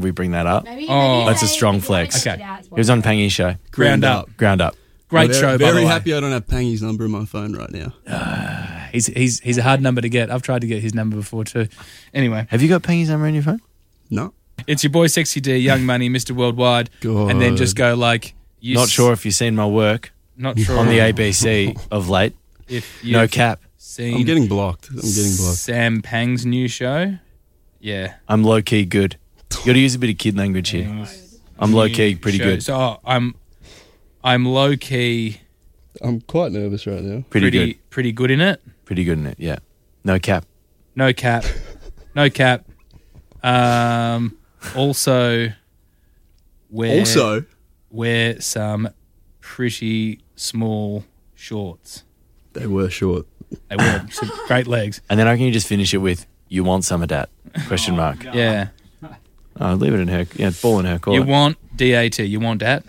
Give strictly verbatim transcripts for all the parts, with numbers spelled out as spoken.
We bring that up. Maybe, Oh. maybe That's say a strong if you flex. wanna check Okay. it out as well. He was on Pangy's show. Ground Up. Ground Up. Great Very- show, by Very the way. happy I don't have Pangy's number in my phone right now. He's, he's, he's a hard number to get. I've tried to get his number before too. Anyway, Have you got Pangy's number on your phone? No. it's your boy Sexy D, Young Money, Mister Worldwide. God. And then just go like... You Not s- sure if you've seen my work Not sure. on the A B C of late. If No you've cap. seen I'm getting blocked. I'm getting blocked. Sam Pang's new show. Yeah. I'm low key good. You got to use a bit of kid language here. Pang's I'm low new key pretty show. good. So oh, I'm I'm low key I'm quite nervous right now. Pretty, pretty good. pretty good in it. Pretty good in it. Yeah. No cap. No cap. No cap. Um also wear Also, wear some pretty small shorts. they were short. They were some great legs. And then I can just finish it with, you want some of that? Question mark. Yeah. Oh, leave it in her. Yeah, ball in her court. You want D A T, you want that?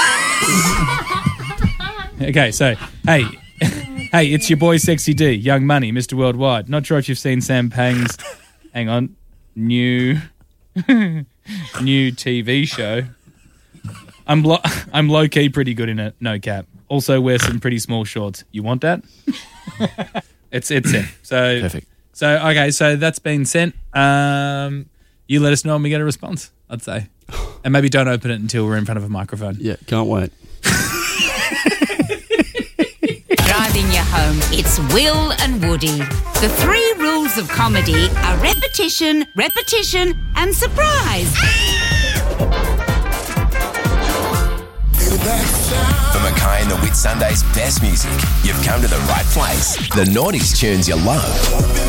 Okay, so, hey, hey, it's your boy Sexy D, Young Money, Mister Worldwide. Not sure if you've seen Sam Pang's, hang on, new, new T V show. I'm lo- I'm low key pretty good in it, no cap. Also wear some pretty small shorts. You want that? it's it's it. So Perfect. So okay, so that's been sent. Um, you let us know when we get a response, I'd say, and maybe don't open it until we're in front of a microphone. Yeah, can't wait. Driving you home, it's Will and Woody. The three rules of comedy are repetition, repetition, and surprise. For Mackay and the Whit Sunday's best music, you've come to the right place. The noughties tunes you love.